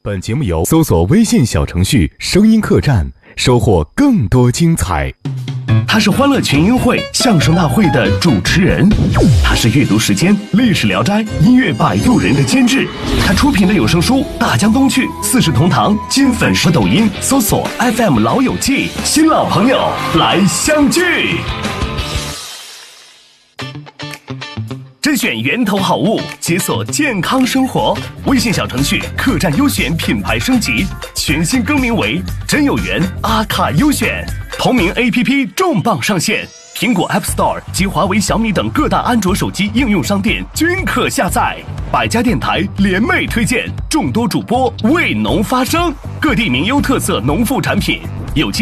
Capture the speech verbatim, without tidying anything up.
本节目由搜索微信小程序声音客栈收获更多精彩。 他是欢乐群英会相声大会的主持人，他是阅读时间历史聊斋音乐摆渡人的监制，他出品的有声书大江东去四世同堂金粉刷抖音搜索 F M 老友记，新老朋友来相聚。甄选源头好物，解锁健康生活。微信小程序客栈优选品牌升级，全新更名为真有缘阿卡优选。同名 A P P 重磅上线，苹果 App Store 及华为、小米等各大安卓手机应用商店均可下载。百家电台联袂推荐，众多主播为农发声，各地名优特色农副产品，有机